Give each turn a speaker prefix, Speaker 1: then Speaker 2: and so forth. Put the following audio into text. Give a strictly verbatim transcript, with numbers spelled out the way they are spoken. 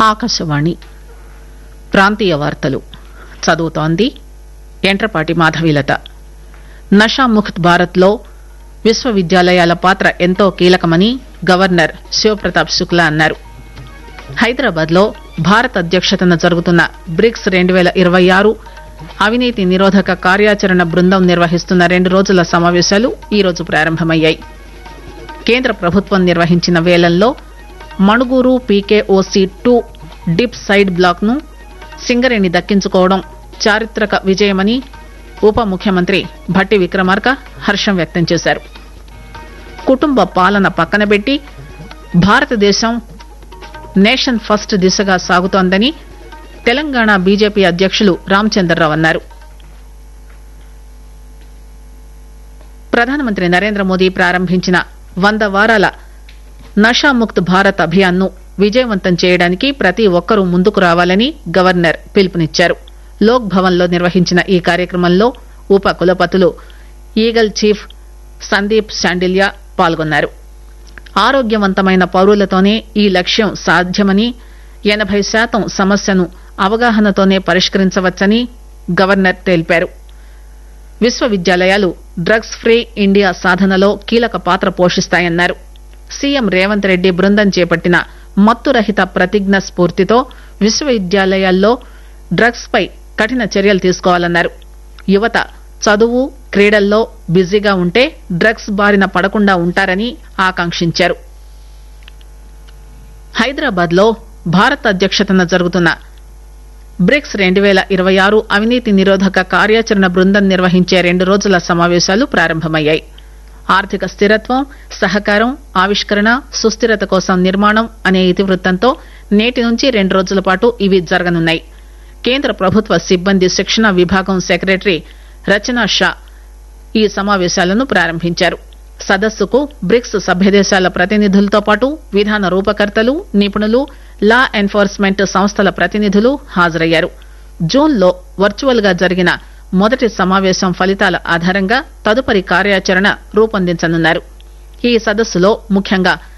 Speaker 1: ఆకాశవాణి ప్రాంతీయ వార్తలు చదువుతోంది ఎంట్రపాటి మాధవీలత. నషాముక్త్ భారత్ లో విశ్వవిద్యాలయాల పాత్ర ఎంతో కీలకమని గవర్నర్ శివప్రతాప్ శుక్లా అన్నారు. హైదరాబాద్ లో భారత్ అధ్యక్షతన జరుగుతున్న బ్రిక్స్ రెండు పేల ఇరవై ఆరు అవినీతి నిరోధక కార్యాచరణ బృందం నిర్వహిస్తున్న రెండు రోజుల సమావేశాలు ఈరోజు ప్రారంభమయ్యాయి. కేంద్ర ప్రభుత్వం నిర్వహించిన వేలంలో Manuguru PKOC two dip side black ను సింగరేణి దక్కించుకోవడం చారిత్రక విజయమని ఉప ముఖ్యమంత్రి భట్టి విక్రమార్క హర్షం వ్యక్తం చేశారు. కుటుంబ పాలన పక్కనబెట్టి భారతదేశం నేషన్ ఫస్ట్ దిశగా సాగుతోందని తెలంగాణ బీజేపీ అధ్యక్షులు రామచంద్రరావు అన్నారు. ప్రధానమంత్రి నరేంద్ర మోదీ ప్రారంభించిన వంద వారాల నషాముక్త్ భారత్ అభియాన్ ను విజయవంతం చేయడానికి ప్రతి ఒక్కరూ ముందుకు రావాలని గవర్నర్ పిలుపునిచ్చారు. లోక్ భవన్ లో నిర్వహించిన ఈ కార్యక్రమంలో ఉప కులపతులు ఈగల్ చీఫ్ సందీప్ శాండిల్యా పాల్గొన్నారు. ఆరోగ్యవంతమైన పౌరులతోనే ఈ లక్ష్యం సాధ్యమని, ఎనబై శాతం సమస్యను అవగాహనతోనే పరిష్కరించవచ్చని గవర్నర్ తెలిపారు. విశ్వవిద్యాలయాలు డ్రగ్స్ ఫ్రీ ఇండియా సాధనలో కీలక పాత్ర పోషిస్తాయన్నారు. సీఎం రేవంత్ రెడ్డి బృందం చేపట్టిన మత్తురహిత ప్రతిజ్ఞ స్ఫూర్తితో విశ్వవిద్యాలయాల్లో డ్రగ్స్ పై కఠిన చర్యలు తీసుకోవాలన్నారు. యువత చదువు, క్రీడల్లో బిజీగా ఉంటే డ్రగ్స్ బారిన పడకుండా ఉంటారని ఆకాంక్షించారు. హైదరాబాద్ లో భారత్ అధ్యక్షతన జరుగుతున్న బ్రిక్స్ రెండు పేల ఇరవై ఆరు అవినీతి నిరోధక కార్యాచరణ బృందం నిర్వహించే రెండు రోజుల సమావేశాలు ప్రారంభమయ్యాయి. ఆర్థిక స్థిరత్వం, సహకారం, ఆవిష్కరణ, సుస్థిరత కోసం నిర్మాణం అనే ఇతివృత్తంతో నేటి నుంచి రెండు రోజుల పాటు ఇవి జరగనున్నాయి. కేంద్ర ప్రభుత్వ సిబ్బంది శిక్షణ విభాగం సెక్రటరీ రచనా షా ఈ సమావేశాలను ప్రారంభించారు. సదస్సుకు బ్రిక్స్ సభ్యదేశాల ప్రతినిధులతో పాటు విధాన రూపకర్తలు, నిపుణులు, లా ఎన్ఫోర్స్మెంట్ సంస్థల ప్రతినిధులు హాజరయ్యారు. జూన్ లో వర్చువల్ గా జరిగిన మొదటి సమావేశం ఫలితాల ఆధారంగా తదుపరి కార్యాచరణ రూపొందించనున్నారు. ఈ సదస్సులో ముఖ్యంగా